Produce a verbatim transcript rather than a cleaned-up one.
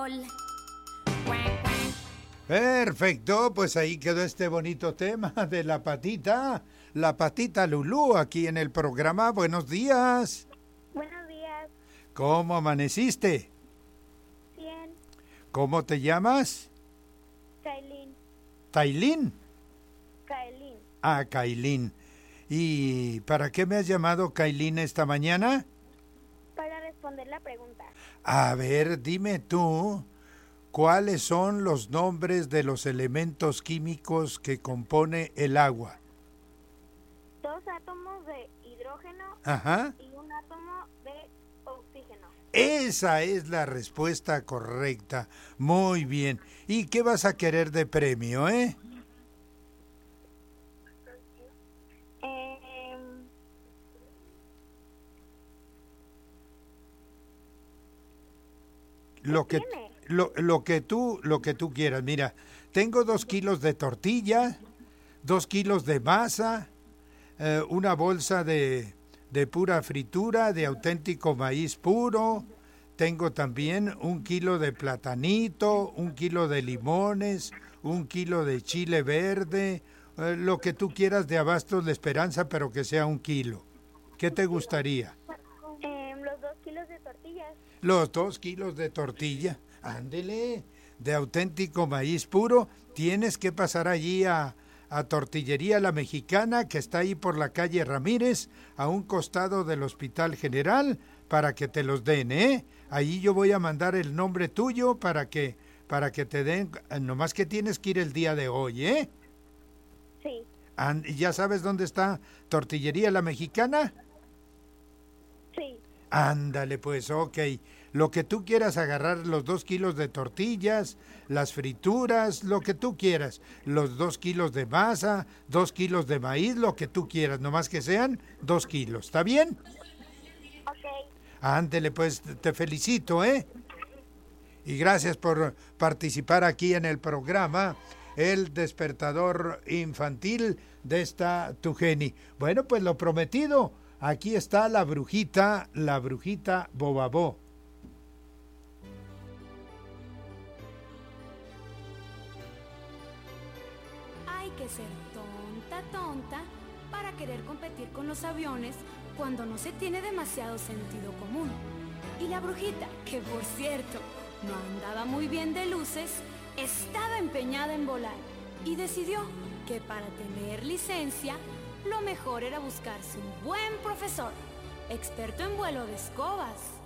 sol. Cuac, cuac. Perfecto, pues ahí quedó este bonito tema de la patita, la patita Lulú, aquí en el programa. Buenos días. Buenos días. ¿Cómo amaneciste? Bien. ¿Cómo te llamas? Kailin. ¿Tailín? Kailin. Ah, Kailin. ¿Y para qué me has llamado Kailin esta mañana? Para responder la pregunta. A ver, dime tú, ¿cuáles son los nombres de los elementos químicos que compone el agua? Dos átomos de hidrógeno Ajá. y un átomo de oxígeno. Esa es la respuesta correcta. Muy bien. ¿Y qué vas a querer de premio, eh? Eh, Lo que, tiene? lo, lo que tú, lo que tú quieras. Mira, tengo dos kilos de tortilla, dos kilos de masa, eh, una bolsa de, de pura fritura, de auténtico maíz puro. Tengo también un kilo de platanito, un kilo de limones, un kilo de chile verde, eh, lo que tú quieras de Abastos La Esperanza, pero que sea un kilo. ¿Qué te gustaría? Eh, los dos kilos de tortillas. Los dos kilos de tortilla, ándele, de auténtico maíz puro. Tienes que pasar allí a, a Tortillería La Mexicana, que está ahí por la calle Ramírez, a un costado del Hospital General, para que te los den, ¿eh? Allí yo voy a mandar el nombre tuyo para que, para que te den, nomás que tienes que ir el día de hoy, ¿eh? Sí. And, ¿ya sabes dónde está Tortillería La Mexicana? Sí. Ándale, pues, ok. Lo que tú quieras agarrar, los dos kilos de tortillas, las frituras, lo que tú quieras. Los dos kilos de masa, dos kilos de maíz, lo que tú quieras, nomás que sean dos kilos. ¿Está bien? Ok. Ándale, pues, te felicito, ¿eh? Y gracias por participar aquí en el programa El Despertador Infantil de esta Tugeni. Bueno, pues lo prometido. Aquí está la brujita, la brujita Bobabó. Hay que ser tonta, tonta para querer competir con los aviones cuando no se tiene demasiado sentido común. Y la brujita, que por cierto no andaba muy bien de luces, estaba empeñada en volar y decidió que para tener licencia lo mejor era buscarse un buen profesor, experto en vuelo de escobas.